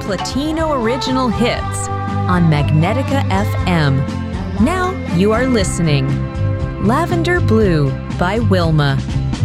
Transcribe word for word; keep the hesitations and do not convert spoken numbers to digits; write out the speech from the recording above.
Latino original hits on Magnetica F M. Now you are listening. Lavender Blue by Wilma.